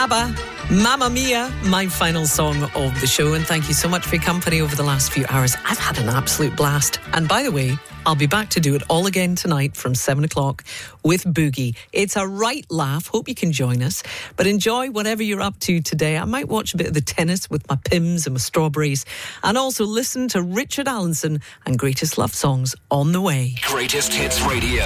ABBA, Mamma Mia, my final song of the show, and thank you so much for your company over the last few hours. I've had an absolute blast. And by the way, I'll be back to do it all again tonight from 7 o'clock with Boogie. It's a right laugh. Hope you can join us. But enjoy whatever you're up to today. I might watch a bit of the tennis with my Pims and my strawberries, and also listen to Richard Allenson and Greatest Love Songs on the way. Greatest Hits Radio.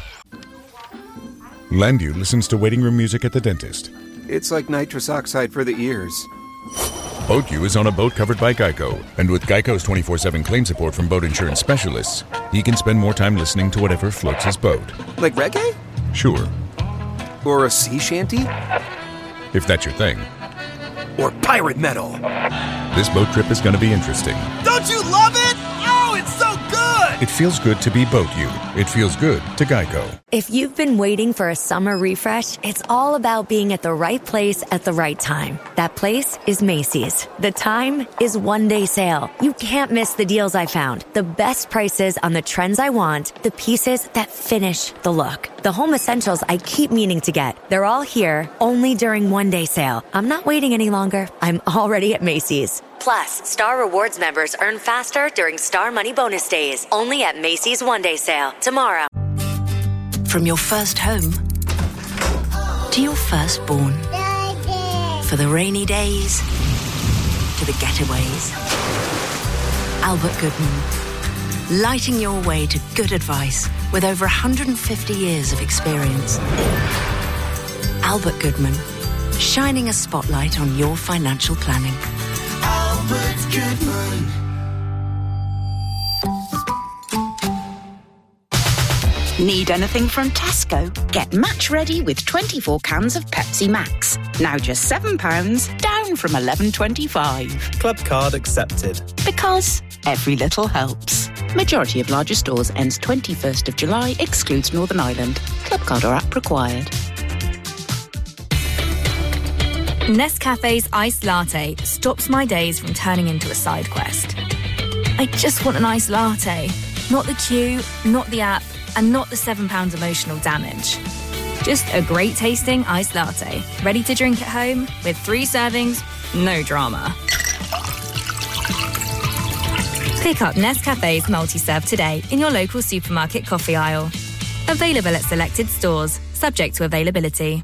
Landu listens to waiting room music at the dentist. It's like nitrous oxide for the ears. BoatU is on a boat covered by Geico, and with Geico's 24/7 claim support from boat insurance specialists, he can spend more time listening to whatever floats his boat. Like reggae? Sure. Or a sea shanty? If that's your thing. Or pirate metal? This boat trip is going to be interesting. Don't you love it? Oh, it's so good! It feels good to be BoatU. It feels good to Geico. If you've been waiting for a summer refresh, it's all about being at the right place at the right time. That place is Macy's. The time is one-day sale. You can't miss the deals I found. The best prices on the trends I want. The pieces that finish the look. The home essentials I keep meaning to get. They're all here, only during one-day sale. I'm not waiting any longer. I'm already at Macy's. Plus, Star Rewards members earn faster during Star Money Bonus Days. Only at Macy's one-day sale. Tomorrow. From your first home to your firstborn. For the rainy days to the getaways. Albert Goodman. Lighting your way to good advice with over 150 years of experience. Albert Goodman. Shining a spotlight on your financial planning. Albert Goodman. Need anything from Tesco? Get match ready with 24 cans of Pepsi Max. Now just £7, down from £11.25. Club card accepted. Because every little helps. Majority of larger stores ends 21st of July, excludes Northern Ireland. Club card or app required. Nescafe's iced latte stops my days from turning into a side quest. I just want an iced latte. Not the queue, not the app, and not the £7 emotional damage. Just a great tasting iced latte, ready to drink at home with 3 servings, no drama. Pick up Nescafe's multi-serve today in your local supermarket coffee aisle. Available at selected stores, subject to availability.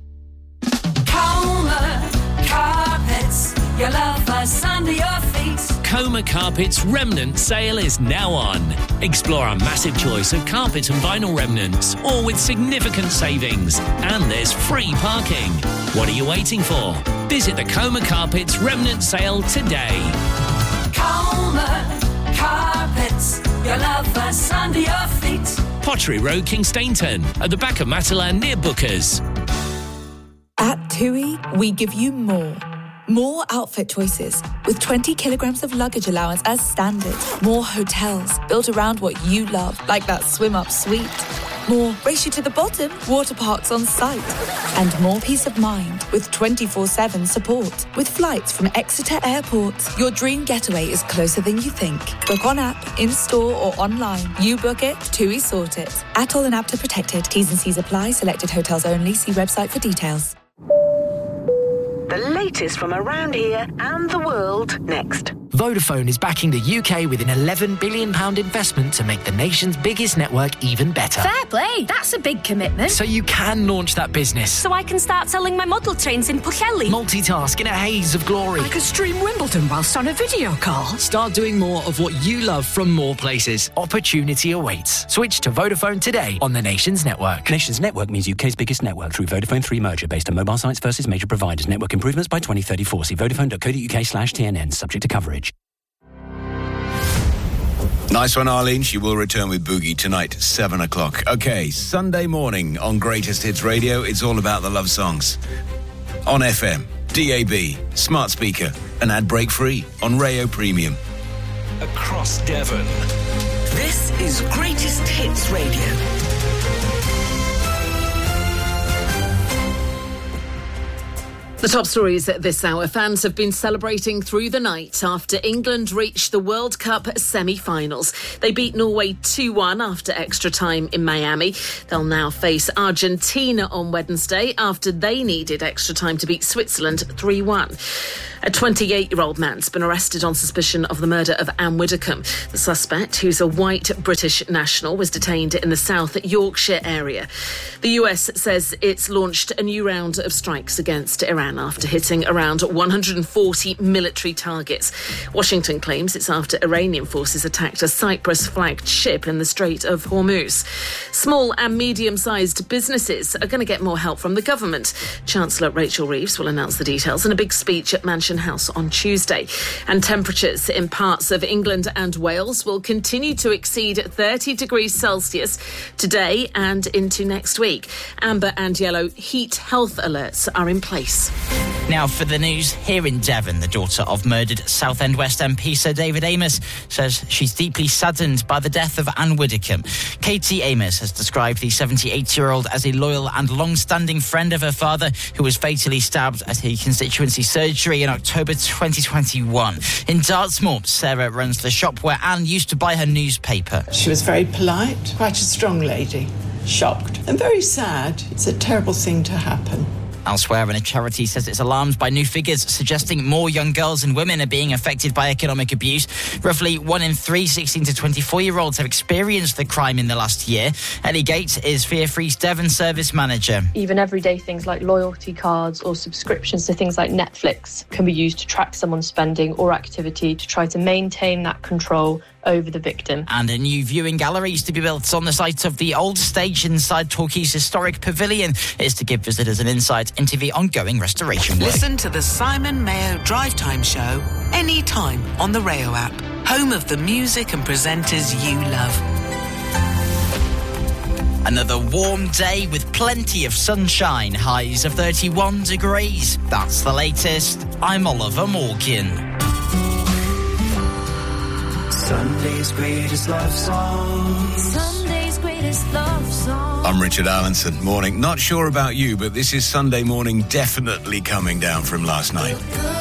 Coma Carpets, your love us under your feet. Coma Carpets remnant sale is now on. Explore a massive choice of carpet and vinyl remnants, all with significant savings. And there's free parking. What are you waiting for? Visit the Coma Carpets remnant sale today. Coma Carpets, your love us under your feet. Pottery Road, Kingstainton, at the back of Matalan near Bookers. At TUI, we give you more. More outfit choices, with 20 kilograms of luggage allowance as standard. More hotels, built around what you love, like that swim-up suite. More race you to the bottom, water parks on site. And more peace of mind, with 24/7 support. With flights from Exeter Airport. Your dream getaway is closer than you think. Book on app, in-store or online. You book it, TUI sort it. ATOL and APTA protected. T's and C's apply. Selected hotels only. See website for details. The latest from around here and the world next. Vodafone is backing the UK with an £11 billion investment to make the nation's biggest network even better. Fair play, that's a big commitment. So you can launch that business. So I can start selling my model trains in Pwllheli. Multitask in a haze of glory. I could stream Wimbledon whilst on a video call. Start doing more of what you love from more places. Opportunity awaits. Switch to Vodafone today on the nation's network. Nation's network means UK's biggest network through Vodafone 3 merger based on mobile sites versus major providers. Network improvements by 2034. See vodafone.co.uk/TNN, subject to coverage. Nice one, Arlene. She will return with Boogie tonight, 7 o'clock. Okay, Sunday morning on Greatest Hits Radio, it's all about the love songs. On FM, DAB, smart speaker, and ad break free on Rayo Premium. Across Devon. This is Greatest Hits Radio. The top stories at this hour. Fans have been celebrating through the night after England reached the World Cup semi-finals. They beat Norway 2-1 after extra time in Miami. They'll now face Argentina on Wednesday after they needed extra time to beat Switzerland 3-1. A 28-year-old man's been arrested on suspicion of the murder of Anne Widdecombe. The suspect, who's a white British national, was detained in the South Yorkshire area. The US says it's launched a new round of strikes against Iran after hitting around 140 military targets. Washington claims it's after Iranian forces attacked a Cyprus-flagged ship in the Strait of Hormuz. Small and medium-sized businesses are going to get more help from the government. Chancellor Rachel Reeves will announce the details in a big speech at Mansion House on Tuesday. And temperatures in parts of England and Wales will continue to exceed 30 degrees Celsius today and into next week. Amber and yellow heat health alerts are in place. Now for the news, here in Devon, the daughter of murdered Southend West MP Sir David Amos says she's deeply saddened by the death of Anne Widdecombe. Katie Amos has described the 78-year-old as a loyal and long-standing friend of her father, who was fatally stabbed at a constituency surgery in October 2021. In Dartmoor, Sarah runs the shop where Anne used to buy her newspaper. She was very polite, quite a strong lady, shocked and very sad. It's a terrible thing to happen. Elsewhere, a charity says it's alarmed by new figures suggesting more young girls and women are being affected by economic abuse. Roughly 1 in 3 16 to 24-year-olds have experienced the crime in the last year. Ellie Gates is Fearfree's Devon service manager. Even everyday things like loyalty cards or subscriptions to things like Netflix can be used to track someone's spending or activity to try to maintain that control over the victim. And a new viewing gallery is to be built on the site of the old stage inside Torquay's historic pavilion. It is to give visitors an insight into the ongoing restoration work. Listen to the Simon Mayo Drive Time Show anytime on the Rayo app, home of the music and presenters you love. Another warm day with plenty of sunshine, highs of 31 degrees. That's the latest. I'm Oliver Morgan. Sunday's greatest love song. Sunday's greatest love song. I'm Richard Allenson. Morning. Not sure about you, but this is Sunday morning definitely coming down from last night.